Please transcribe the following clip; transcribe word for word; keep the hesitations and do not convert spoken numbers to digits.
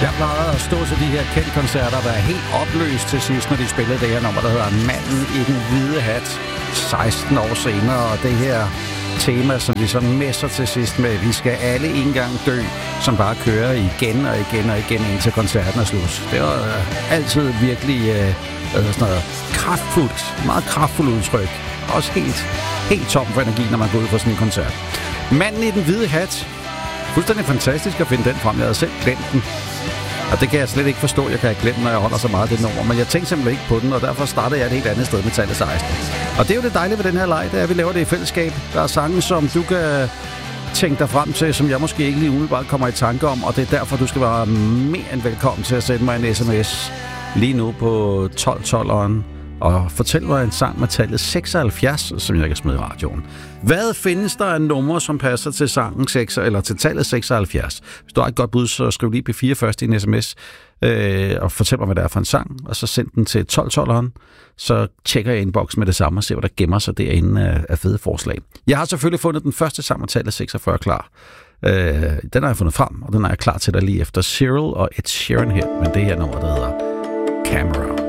Jeg plejede at stå til de her kendte koncerter og være helt opløst til sidst, når de spillede det her nummer, der hedder Manden i den hvide hat, seksten år senere, og det her tema, som vi så messer til sidst med, vi skal alle en gang dø, som bare kører igen og igen og igen indtil koncerten er slut. Det var øh, altid virkelig øh, sådan noget kraftfuldt, meget kraftfuldt udtryk. Også helt, helt tom for energi, når man går ud på sådan en koncert. Manden i den hvide hat. Fuldstændig fantastisk at finde den frem. Jeg havde selv glemt den. Og det kan jeg slet ikke forstå, jeg kan have glemt, når jeg holder så meget af det nummer. Men jeg tænkte simpelthen ikke på den, og derfor startede jeg et helt andet sted med tallet seksten. Og det er jo det dejlige ved den her leg, det er, at vi laver det i fællesskab. Der er sange, som du kan tænke dig frem til, som jeg måske ikke lige umiddelbart kommer i tanke om. Og det er derfor, du skal være mere end velkommen til at sende mig en sms lige nu på tolv tolveren. Og fortæl mig en sang med tallet seksoghalvfjerds, som jeg kan smide i radioen. Hvad findes der af numre, som passer til sangen seks, eller til tallet seksoghalvfjerds? Hvis du har et godt bud, så skriv lige P fire først i en sms, øh, og fortæl mig, hvad det er for en sang, og så send den til tolv tolveren. Så tjekker jeg inboxen med det samme og ser, hvad der gemmer sig derinde af, af fede forslag. Jeg har selvfølgelig fundet den første sang med tallet seksogfyrre klar. Øh, den har jeg fundet frem, og den er jeg klar til dig lige efter Cyril og Ed Sheeran her, men det her nummer, der hedder Camera.